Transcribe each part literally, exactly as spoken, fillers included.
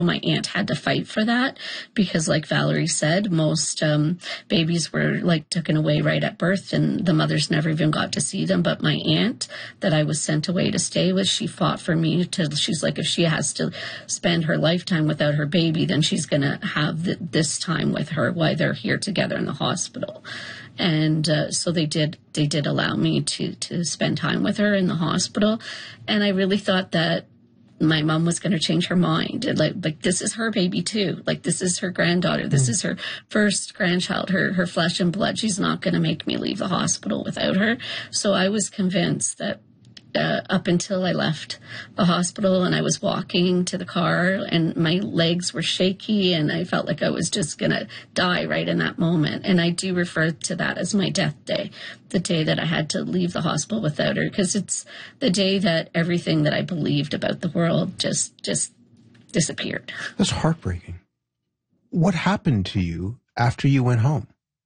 My aunt had to fight for that because, like Valerie said, most um, babies were like taken away right at birth and the mothers never even got to see them. But my aunt that I was sent away to stay with, she fought for me. To, she's like, if she has to spend her lifetime without her baby, then she's going to have the, this time with her while they're here together in the hospital. And uh, so they did they did allow me to, to spend time with her in the hospital. And I really thought that my mom was going to change her mind. Like, like this is her baby too. Like, this is her granddaughter. This mm. is her first grandchild, her, her flesh and blood. She's not going to make me leave the hospital without her. So I was convinced that uh, up until I left the hospital and I was walking to the car and my legs were shaky and I felt like I was just going to die right in that moment. And I do refer to that as my death day, the day that I had to leave the hospital without her, because it's the day that everything that I believed about the world just, just disappeared. That's heartbreaking. What happened to you after you went home?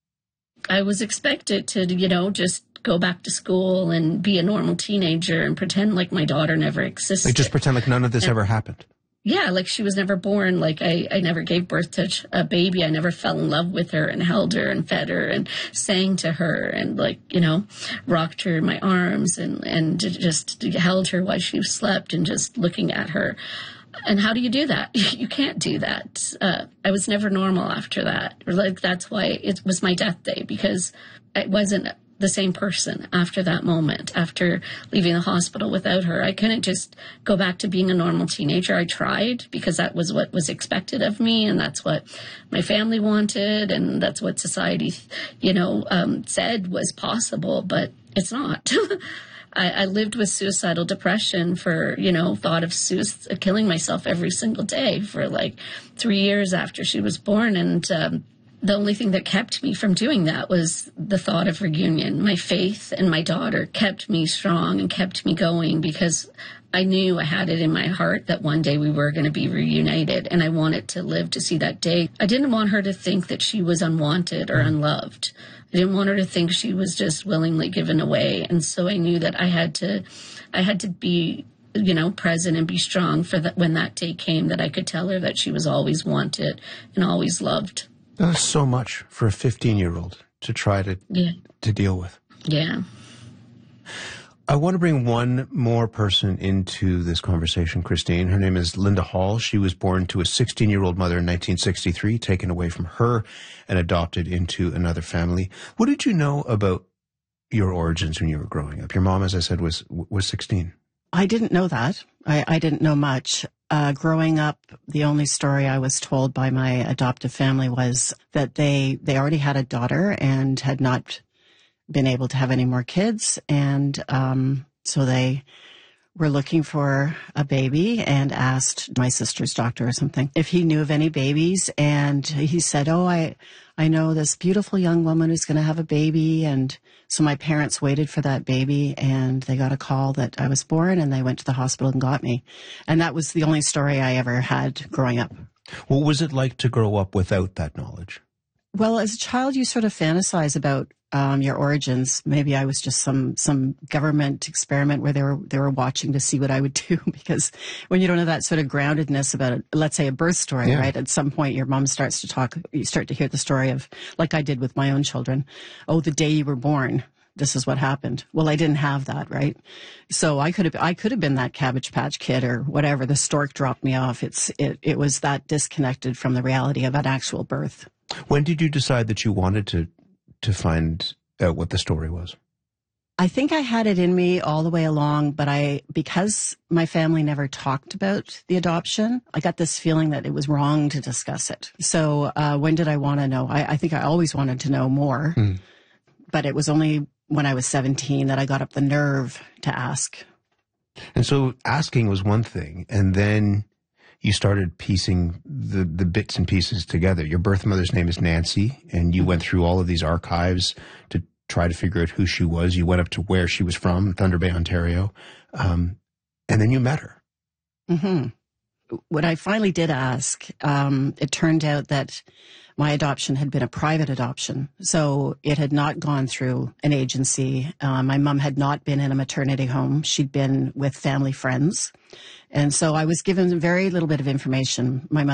I was expected to, you know, just go back to school and be a normal teenager and pretend like my daughter never existed. Like just pretend like none of this and, ever happened. Yeah, like she was never born. Like I, I never gave birth to a baby. I never fell in love with her and held her and fed her and sang to her and, like, you know, rocked her in my arms and, and just held her while she slept and just looking at her. And how do you do that? You can't do that. Uh, I was never normal after that. Like, that's why it was my death day, because I wasn't the same person after that moment, after leaving the hospital without her. I couldn't just go back to being a normal teenager. I tried because that was what was expected of me, and that's what my family wanted, and that's what society, you know, um, said was possible, but it's not. I, I lived with suicidal depression for, you know, thought of suicide, killing myself every single day for like three years after she was born. And um, the only thing that kept me from doing that was the thought of reunion. My faith in my daughter kept me strong and kept me going because I knew I had it in my heart that one day we were going to be reunited, and I wanted to live to see that day. I didn't want her to think that she was unwanted or unloved. I didn't want her to think she was just willingly given away. And so I knew that I had to, I had to be, you know, present and be strong for that when that day came, that I could tell her that she was always wanted and always loved. That's so much for a fifteen-year-old to try to yeah. to deal with. Yeah. I want to bring one more person into this conversation, Christine. Her name is Linda Hall. She was born to a sixteen-year-old mother in nineteen sixty-three, taken away from her and adopted into another family. What did you know about your origins when you were growing up? Your mom, as I said, was was sixteen. I didn't know that. I, I didn't know much. Uh, growing up, the only story I was told by my adoptive family was that they, they already had a daughter and had not been able to have any more kids. And um, so they were looking for a baby and asked my sister's doctor or something if he knew of any babies. And he said, oh, I, I know this beautiful young woman who's going to have a baby. And so my parents waited for that baby, and they got a call that I was born, and they went to the hospital and got me. And that was the only story I ever had growing up. What was it like to grow up without that knowledge? Well, as a child, you sort of fantasize about um, your origins. Maybe I was just some some government experiment where they were they were watching to see what I would do. Because when you don't have that sort of groundedness about, it, let's say, a birth story, yeah. right? At some point, your mom starts to talk. You start to hear the story of, like I did with my own children. Oh, the day you were born, this is what happened. Well, I didn't have that, right? So I could have I could have been that Cabbage Patch Kid or whatever. The stork dropped me off. It's it it was that disconnected from the reality of an actual birth. When did you decide that you wanted to to find out what the story was? I think I had it in me all the way along, but I, because my family never talked about the adoption, I got this feeling that it was wrong to discuss it. So uh, when did I want to know? I, I think I always wanted to know more, mm. but it was only when I was seventeen that I got up the nerve to ask. And so asking was one thing, and then you started piecing the, the bits and pieces together. Your birth mother's name is Nancy, and you went through all of these archives to try to figure out who she was. You went up to where she was from, Thunder Bay, Ontario, um, and then you met her. Mm-hmm. when I finally did ask, um, it turned out that my adoption had been a private adoption. So it had not gone through an agency. Uh, my mom had not been in a maternity home. She'd been with family friends. And so I was given very little bit of information. My mother